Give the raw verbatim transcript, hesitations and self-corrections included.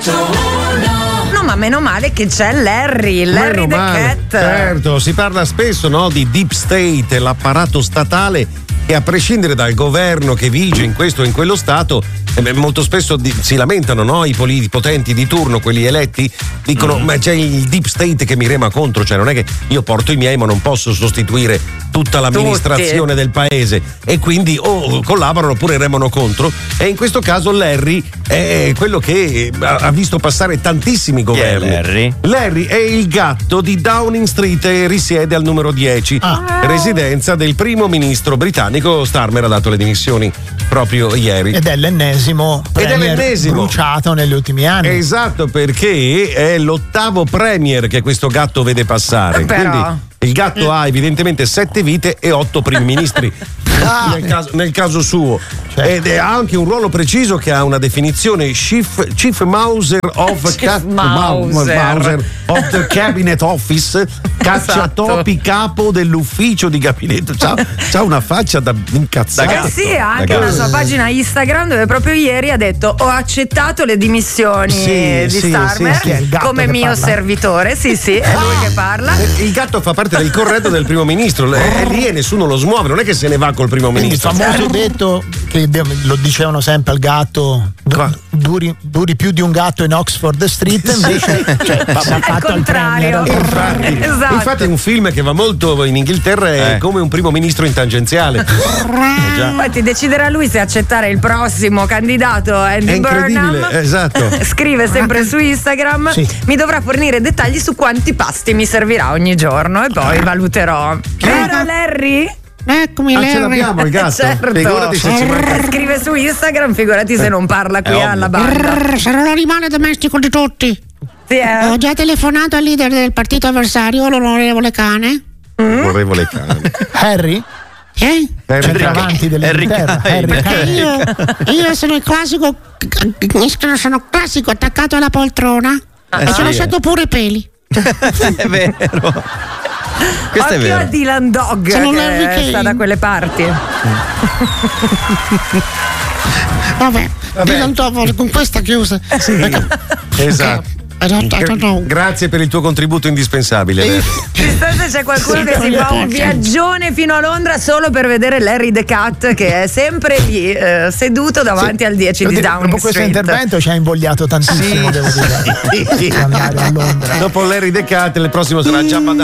No, ma meno male che c'è Larry, Larry the Cat. Certo, si parla spesso, no, di Deep State, l'apparato statale che a prescindere dal governo che vige in questo o in quello stato, eh, molto spesso di, si lamentano, no, i politici potenti di turno, quelli eletti, dicono mm. ma c'è il Deep State che mi rema contro, cioè non è che io porto i miei ma non posso sostituire tutta l'amministrazione Tutti. del paese, e quindi o collaborano oppure remano contro, e in questo caso Larry è quello che ha visto passare tantissimi governi. Chi è Larry? Larry è il gatto di Downing Street e risiede al numero dieci, ah. residenza del primo ministro britannico. Starmer ha dato le dimissioni proprio ieri. Ed è l'ennesimo premier Ed è l'ennesimo. bruciato negli ultimi anni. Esatto, perché è l'ottavo premier che questo gatto vede passare. Però... Quindi il gatto ha evidentemente sette vite e otto primi ministri. Ah. Nel, caso, nel caso suo, certo. Ed è anche un ruolo preciso che ha una definizione chief, chief Mauser of Chief ca- Mauser. Mauser of the Cabinet Office, cacciatopi esatto. capo dell'ufficio di gabinetto. C'ha, c'ha una faccia da incazzata. Eh sì, ha anche una sua pagina Instagram dove proprio ieri ha detto: ho accettato le dimissioni sì, di sì, Starmer sì, sì, come mio parla. servitore. Sì, sì, è lui che parla. Il gatto fa parte del corredo del primo ministro, è lì e nessuno lo smuove, non è che se ne va col primo Quindi ministro. il famoso detto che lo dicevano sempre al gatto, duri, duri più di un gatto in Oxford Street, invece cioè, va, va fatto al premier, al contrario. Infatti, Esatto. infatti un film che va molto in Inghilterra è eh. come un primo ministro in tangenziale. eh, Infatti deciderà lui se accettare il prossimo candidato Andy Burnham. Esatto. Scrive sempre su Instagram: sì. mi dovrà fornire dettagli su quanti pasti mi servirà ogni giorno e poi valuterò. Vero Larry? Eccomi, ah, Larry. Ce l'abbiamo il gatto. Certo. Figurati se ci manca. Scrive su Instagram, figurati se non parla qui alla banda. Sarò l'animale domestico di tutti. Sì, eh. Ho già telefonato al leader del partito avversario, l'onorevole Cane. Mm? L'onorevole Cane. Harry? Eh? Harry avanti dell'Inghilterra. Harry Harry io, io sono il classico sono classico attaccato alla poltrona ah, e ci ho sì, lasciato pure i peli. È vero. Questo Occhio è vero. a Dylan Dog sono che sta da quelle parti. Vabbè, Vabbè. Dylan Dog con questa chiusa. Sì. Esatto. Grazie per il tuo contributo indispensabile. Chissà se c'è qualcuno che si fa un viaggione fino a Londra solo per vedere Larry the Cat, che è sempre lì eh, seduto davanti sì. al dieci di Downing Dopo questo Street. intervento ci ha invogliato tantissimo, sì. devo dire. Sì. Andare a Londra. Dopo Larry the Cat, il prossimo sarà Jabba